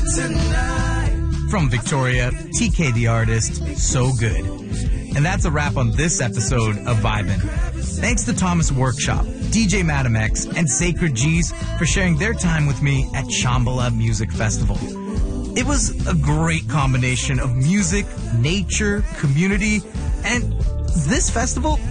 From Victoria, TK the artist, so good. And that's a wrap on this episode of Vibin'. Thanks to Thomas Workshop, DJ Madam X, and Sacred G's for sharing their time with me at Shambhala Music Festival. It was a great combination of music, nature, community, and this festival